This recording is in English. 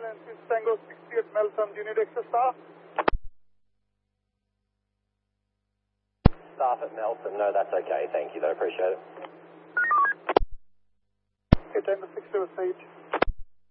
6 Tango 60 at Melton. Do you need extra staff? Staff at Melton? No, that's okay. Thank you, though. Appreciate it. Okay, Tango 60 with Sage.